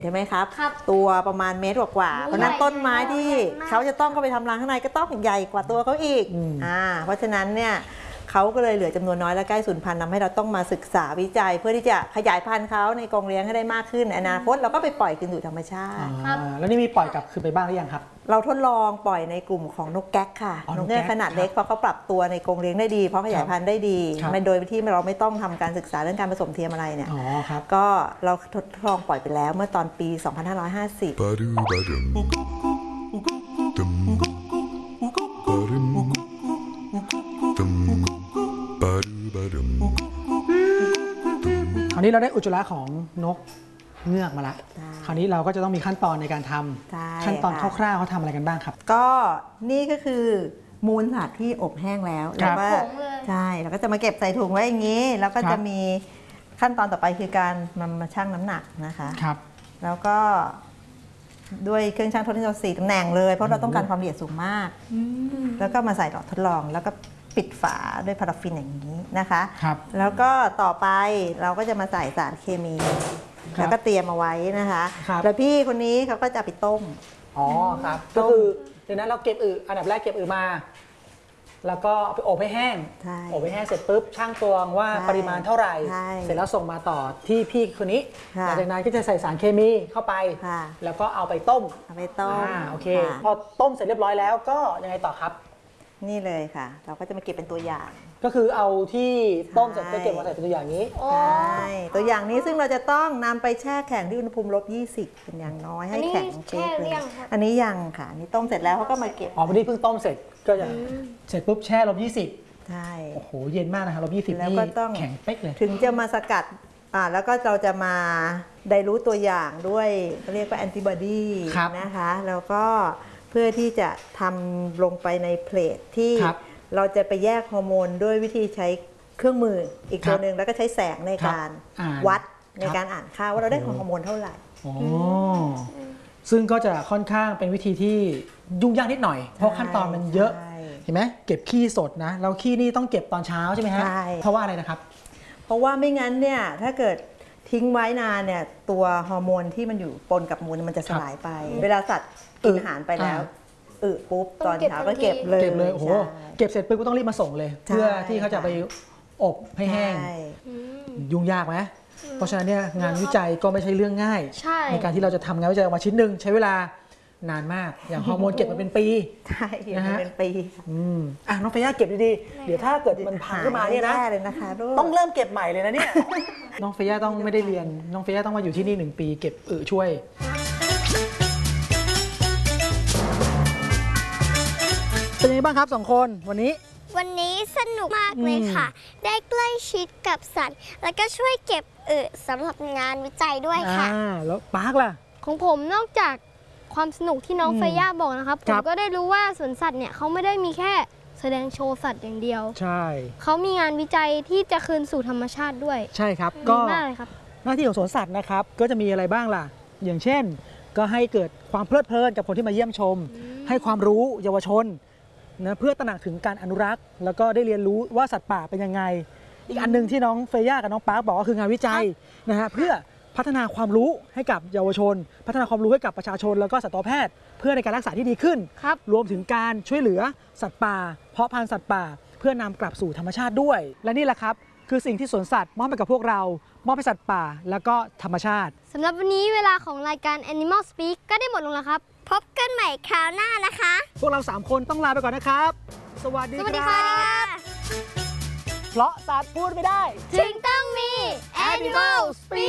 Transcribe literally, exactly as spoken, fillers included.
ใช่ไหมครับตัวประมาณเมตรกว่าเพราะนั้นต้นไม้ที่เขาจะต้องเข้าไปทำรังข้างในก็ต้องใหญ่กว่าตัวเขาอีกอ่าเพราะฉะนั้นเนี่ยเขาก็เลยเหลือจำนวนน้อยและใกล้สูญพันธุ์ทำให้เราต้องมาศึกษาวิจัยเพื่อที่จะขยายพันธุ์เขาในกรงเลี้ยงให้ได้มากขึ้นในอนาคตเราก็ไปปล่อยคืนสู่ธรรมชาติแล้วนี่มีปล่อยกลับคืนไปบ้างหรือยังครับเราทดลองปล่อยในกลุ่มของนกแก๊กค่ะนกแก๊กขนาดเล็กเพราะเขาปรับตัวในกรงเลี้ยงได้ดีเพราะขยายพันธุ์ได้ดีโดยที่เราไม่ต้องทำการศึกษาเรื่องการผสมเทียมอะไรเนี่ยก็เราทดลองปล่อยไปแล้วเมื่อตอนปีสองพันห้าร้อยห้าสิบคราวนี้เราได้อุจจาระของนกเงือกมาละคราวนี้เราก็จะต้องมีขั้นตอนในการทำขั้นตอนคร่าวๆเขาทำอะไรกันบ้างครับก็นี่ก็คือมูลสัตว์ที่อบแห้งแล้วแล้วก็ใช่เราก็จะมาเก็บใส่ถุงไว้อย่างนี้แล้วก็จะมีขั้นตอนต่อไปคือการนำมาชั่งน้ำหนักนะคะครับแล้วก็ด้วยเครื่องชั่งทดลองสี่ตำแหน่งเลยเพราะเราต้องการความละเอียดสูงมากแล้วก็มาใส่หลอดทดลองแล้วก็ปิดฝาด้วยพาราฟินอย่างนี้นะคะแล้วก็ต่อไปเราก็จะมาใส่สารเคมีแล้วก็เตรียมเอาไว้นะคะแล้วพี่คนนี้เขาก็จะไปต้มอ๋อครับก็คือเดี๋ยวนั้นเราเก็บอึอันดับแรกเก็บอึมาแล้วก็เอาไปอบให้แห้งอบให้แห้งเสร็จปุ๊บช่างตวงว่าปริมาณเท่าไหร่เสร็จแล้วส่งมาต่อที่พี่คนนี้หลังจากนั้นก็จะใส่สารเคมีเข้าไปแล้วก็เอาไปต้มเอาไปต้มโอเคพอต้มเสร็จเรียบร้อยแล้วก็ยังไงต่อครับนี่เลยค่ะเราก็จะมาเก็บเป็นตัวอย่างก็คือเอาที่ต้มเสร็จก็เก็บมาใส่เป็นตัวอย่างนี้ใช่ตัวอย่างนี้ซึ่งเราจะต้องนำไปแช่แข็งที่อุณหภูมิลบยี่สิบเป็นอย่างน้อยให้แข็งเป๊ะเลยอันนี้ยังค่ะนี่ต้มเสร็จแล้วเขาก็มาเก็บอ๋อวันนี้เพิ่งต้มเสร็จก็จะเสร็จปุ๊บแช่ลบยี่สิบใช่โอ้โหเย็นมากนะคะลบยี่สิบแล้วก็ต้องแข็งเป๊กเลยถึงจะมาสกัดอ่าแล้วก็เราจะมาได้รู้ตัวอย่างด้วยเรียกว่าแอนติบอดีนะคะแล้วก็เพื่อที่จะทำลงไปในเพลทที่เราจะไปแยกฮอร์โมนด้วยวิธีใช้เครื่องมืออีกตัวหนึ่งแล้วก็ใช้แสงในการวัดในการอ่านค่าว่าเราได้ฮอร์โมนเท่าไหร่ซึ่งก็จะค่อนข้างเป็นวิธีที่ยุ่งยากนิดหน่อยเพราะขั้นตอนมันเยอะเห็นไหมเก็บขี้สดนะแล้วขี้นี่ต้องเก็บตอนเช้าใช่ไหมฮะเพราะว่าอะไรนะครับเพราะว่าไม่งั้นเนี่ยถ้าเกิดทิ้งไว้นานเนี่ยตัวฮอร์โมนที่มันอยู่ปนกับมูลมันจะสลายไปเวลาสัตว์กินอาหารไปแล้วอึปุ๊บตอนเช้าก็เก็บเลยเก็บเลยโอ้โหเก็บเสร็จปุ๊บก็ต้องรีบมาส่งเลยเพื่อที่เขาจะไปอบให้แห้งยุ่งยากไหมเพราะฉะนั้นเนี่ยงานวิจัยก็ไม่ใช่เรื่องง่ายในการที่เราจะทำงานวิจัยออกมาชิ้นหนึ่งใช้เวลานานมากอย่างฮอร์โมนเก็บมาเป็นปีใช่นะฮะเป็นปีอืมอ่ะน้องเฟย่าเก็บดีๆเดี๋ยวถ้าเกิดมันพังขึ้นมาเนี่ยนะต้องเริ่มเก็บใหม่เลยนะเนี่ยน้องเฟย่าต้องไม่ได้เรียนน้องเฟย่าต้องมาอยู่ที่นี่หนึ่งปีเก็บอึช่วยเป็นยังไงบ้างครับสองคนวันนี้วันนี้สนุกมากเลยค่ะได้ใกล้ชิดกับสัตว์แล้วก็ช่วยเก็บอึสำหรับงานวิจัยด้วยค่ะอ่าแล้วปาร์คล่ะของผมนอกจากความสนุกที่น้องเฟย่าบอกนะครับผมก็ได้รู้ว่าสวนสัตว์เนี่ยเขาไม่ได้มีแค่แสดงโชว์สัตว์อย่างเดียวใช่เขามีงานวิจัยที่จะคืนสู่ธรรมชาติด้วยใช่ครับก็มากเลยครับหน้าที่ของสวนสัตว์นะครับก็จะมีอะไรบ้างล่ะอย่างเช่นก็ให้เกิดความเพลิดเพลินกับคนที่มาเยี่ยมชมให้ความรู้เยาวชนนะเพื่อตระหนักถึงการอนุรักษ์แล้วก็ได้เรียนรู้ว่าสัตว์ป่าเป็นยังไงอีกอันนึงที่น้องเฟย่ากับน้องปาร์คบอกก็คืองานวิจัยนะฮะเพื่อพัฒนาความรู้ให้กับเยาวชนพัฒนาความรู้ให้กับประชาชนแล้วก็สัตวแพทย์เพื่อในการรักษาที่ดีขึ้นรวมถึงการช่วยเหลือสัตว์ป่าเพาะพันธุ์สัตว์ป่าเพื่อนำกลับสู่ธรรมชาติด้วยและนี่แหละครับคือสิ่งที่สวนสัตว์มอบให้กับพวกเรามอบให้สัตว์ป่าแล้วก็ธรรมชาติสำหรับวันนี้เวลาของรายการ Animal Speak ก็ได้หมดลงแล้วครับพบกันใหม่คราวหน้านะคะพวกเราสามคนต้องลาไปก่อนนะครับสวัสดีครับเพราะสัตว์พูดไม่ได้จึงต้องมี Animal Speak